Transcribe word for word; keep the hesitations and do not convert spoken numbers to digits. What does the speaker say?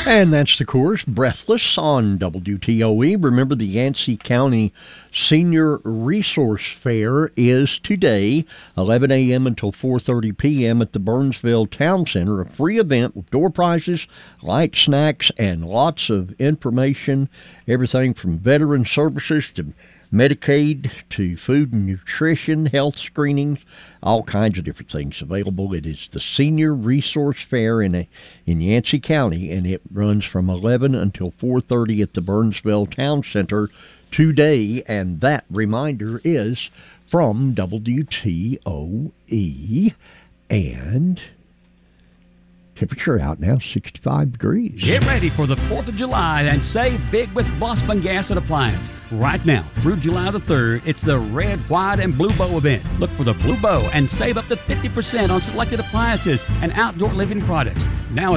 And that's the course, Breathless on W T O E. Remember, the Yancey County Senior Resource Fair is today, eleven a.m. until four thirty p.m. at the Burnsville Town Center, a free event with door prizes, light snacks, and lots of information, everything from veteran services to Medicaid to food and nutrition, health screenings, all kinds of different things available. It is the Senior Resource Fair in a, in Yancey County, and it runs from eleven until four thirty at the Burnsville Town Center today. And that reminder is from W T O E. And temperature out now, sixty-five degrees. Get ready for the fourth of July and save big with Bossman Gas and Appliance. Right now, through July the third, it's the Red, White, and Blue Bow event. Look for the Blue Bow and save up to fifty percent on selected appliances and outdoor living products. Now it's